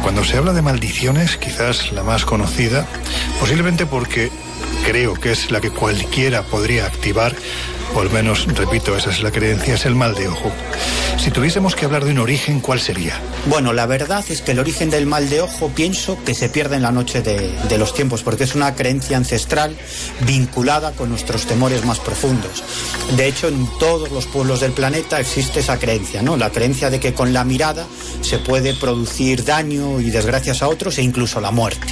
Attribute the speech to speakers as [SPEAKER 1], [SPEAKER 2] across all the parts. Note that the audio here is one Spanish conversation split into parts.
[SPEAKER 1] cuando se habla de maldiciones, quizás la más conocida, posiblemente porque creo que es la que cualquiera podría activar, o al menos, repito, esa es la creencia, es el mal de ojo. Si tuviésemos que hablar de un origen, ¿cuál sería?
[SPEAKER 2] Bueno, la verdad es que el origen del mal de ojo pienso que se pierde en la noche de los tiempos, porque es una creencia ancestral vinculada con nuestros temores más profundos. De hecho, en todos los pueblos del planeta existe esa creencia, ¿no? La creencia de que con la mirada se puede producir daño y desgracias a otros e incluso la muerte.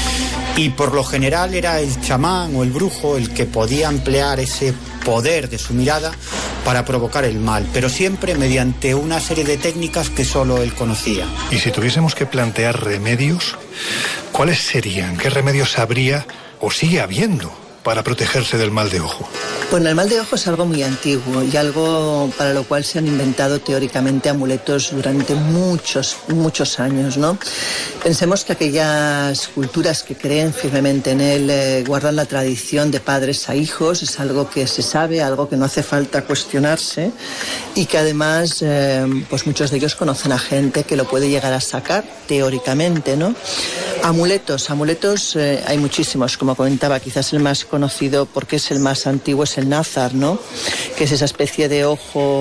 [SPEAKER 2] Y por lo general era el chamán o el brujo el que podía emplear ese poder de su mirada para provocar el mal, pero siempre mediante una serie de técnicas que solo él conocía.
[SPEAKER 1] Y si tuviésemos que plantear remedios, ¿cuáles serían? ¿Qué remedios habría o sigue habiendo para protegerse del mal de ojo?
[SPEAKER 3] Bueno, el mal de ojo es algo muy antiguo y algo para lo cual se han inventado teóricamente amuletos durante muchos años, ¿no? Pensemos que aquellas culturas que creen firmemente en él guardan la tradición de padres a hijos, es algo que se sabe, algo que no hace falta cuestionarse y que además pues muchos de ellos conocen a gente que lo puede llegar a sacar teóricamente, ¿no? Amuletos hay muchísimos, como comentaba, quizás el más conocido porque es el más antiguo es el náthar, ¿no? Que es esa especie de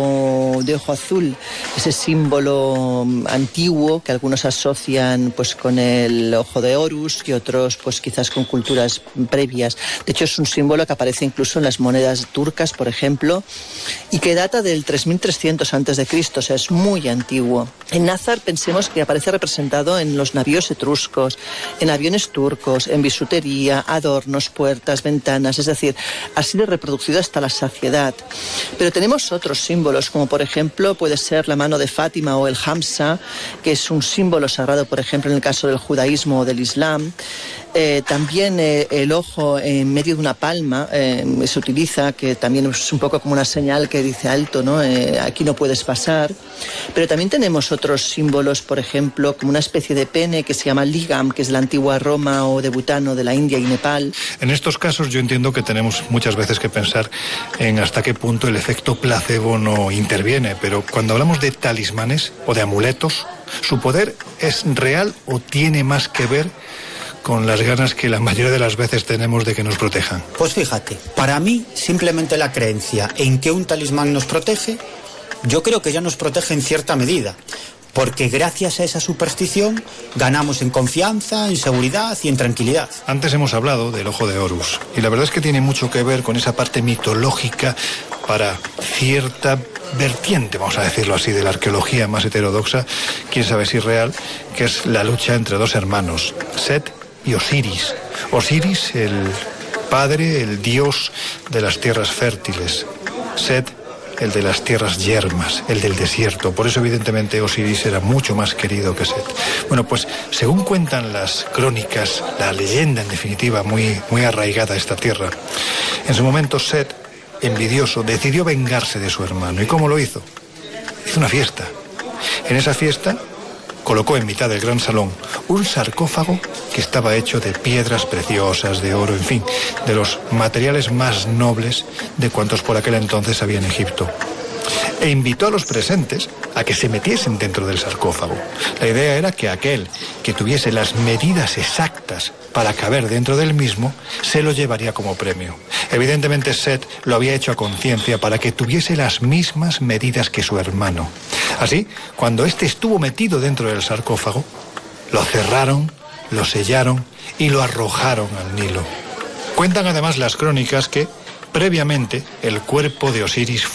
[SPEAKER 3] ojo azul, ese símbolo antiguo que algunos asocian pues con el ojo de Horus y otros pues quizás con culturas previas. De hecho es un símbolo que aparece incluso en las monedas turcas, por ejemplo, y que data del 3300 a.C., o sea, es muy antiguo. El náthar pensemos que aparece representado en los navíos etruscos, en aviones turcos, en bisutería, adornos, puertas, ventanas, es decir, ha sido reproducido hasta la saciedad. Pero tenemos otros símbolos, como por ejemplo puede ser la mano de Fátima o el Hamsa, que es un símbolo sagrado, por ejemplo, en el caso del judaísmo o del islam. También el ojo en medio de una palma se utiliza, que también es un poco como una señal que dice alto, ¿no? Aquí no puedes pasar. Pero también tenemos otros símbolos, por ejemplo, como una especie de pene que se llama ligam, que es de la antigua Roma o de Butano, de la India y Nepal.
[SPEAKER 1] En estos casos yo entiendo que tenemos muchas veces que pensar en hasta qué punto el efecto placebo no interviene, pero cuando hablamos de talismanes o de amuletos, ¿su poder es real o tiene más que ver con las ganas que la mayoría de las veces tenemos de que nos protejan?
[SPEAKER 2] Pues fíjate, para mí simplemente la creencia en que un talismán nos protege, yo creo que ya nos protege en cierta medida, porque gracias a esa superstición ganamos en confianza, en seguridad y en tranquilidad.
[SPEAKER 1] Antes hemos hablado del ojo de Horus, y la verdad es que tiene mucho que ver con esa parte mitológica para cierta vertiente, vamos a decirlo así, de la arqueología más heterodoxa, quién sabe si real, que es la lucha entre dos hermanos, Set y Osiris. Osiris, el padre, el dios de las tierras fértiles. Set, el de las tierras yermas, el del desierto. Por eso, evidentemente, Osiris era mucho más querido que Set. Bueno, pues, según cuentan las crónicas, la leyenda, en definitiva, muy arraigada a esta tierra, en su momento Set, envidioso, decidió vengarse de su hermano. ¿Y cómo lo hizo? Hizo una fiesta. En esa fiesta colocó en mitad del gran salón un sarcófago que estaba hecho de piedras preciosas, de oro, en fin, de los materiales más nobles de cuantos por aquel entonces había en Egipto. E invitó a los presentes a que se metiesen dentro del sarcófago. La idea era que aquel que tuviese las medidas exactas para caber dentro del mismo, se lo llevaría como premio. Evidentemente Set lo había hecho a conciencia para que tuviese las mismas medidas que su hermano. Así, cuando éste estuvo metido dentro del sarcófago, lo cerraron, lo sellaron y lo arrojaron al Nilo. Cuentan además las crónicas que, previamente, el cuerpo de Osiris